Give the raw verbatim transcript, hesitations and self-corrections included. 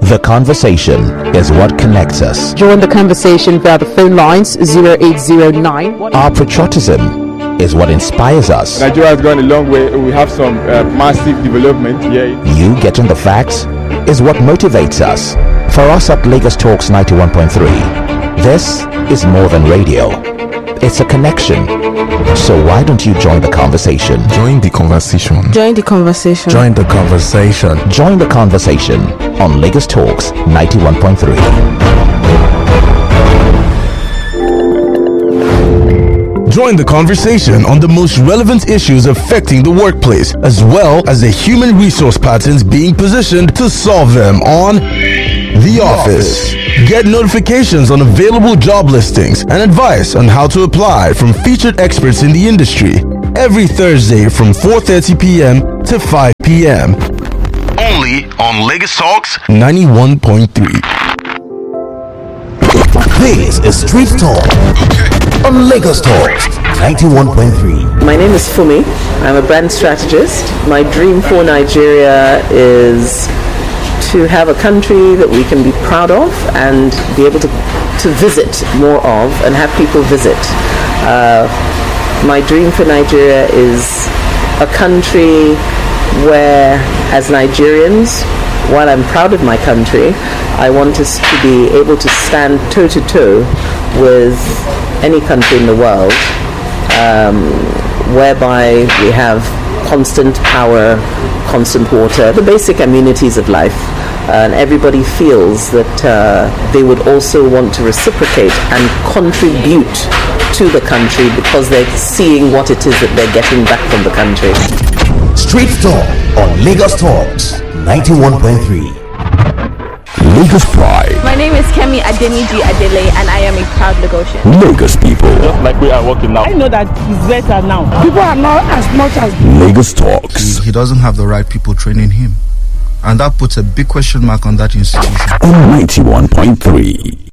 The conversation is what connects us. Join the conversation via the phone lines zero eight zero nine. Our patriotism is what inspires us. Nigeria has gone a long way. We have some uh, massive development here. You getting the facts is what motivates us. For us at Lagos Talks ninety-one point three, this is more than radio. It's a connection. So why don't you join the conversation? Join the conversation. Join the conversation. Join the conversation. Join the conversation on Lagos Talks ninety-one point three. Join the conversation on the most relevant issues affecting the workplace, as well as the human resource patterns being positioned to solve them on The Office. Get notifications on available job listings and advice on how to apply from featured experts in the industry every Thursday from four thirty p.m. to five p.m. Only on Lagos Talks ninety-one point three. This is Street Talk on Lagos Talks ninety-one point three. My name is Fumi. I'm a brand strategist. My dream for Nigeria is to have a country that we can be proud of and be able to, to visit more of and have people visit. Uh, my dream for Nigeria is a country where, as Nigerians, while I'm proud of my country, I want us to be able to stand toe-to-toe with any country in the world, um, whereby we have constant power, constant water, the basic amenities of life, and everybody feels that uh, they would also want to reciprocate and contribute to the country because they're seeing what it is that they're getting back from the country. Street Talk on Lagos Talks ninety-one point three. Lagos Pride. My name is Kemi Adeniji Adele, and I am a proud Lagosian. Lagos people. Just like we are working now. I know that he's better now. People are not as much as Lagos Talks. He, he doesn't have the right people training him, and that puts a big question mark on that institution. On ninety-one point three.